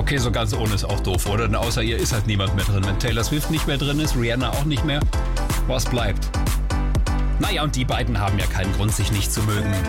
Okay, so ganz ohne ist auch doof, oder? Denn außer ihr ist halt niemand mehr drin. Wenn Taylor Swift nicht mehr drin ist, Rihanna auch nicht mehr, was bleibt? Naja, und die beiden haben ja keinen Grund, sich nicht zu mögen.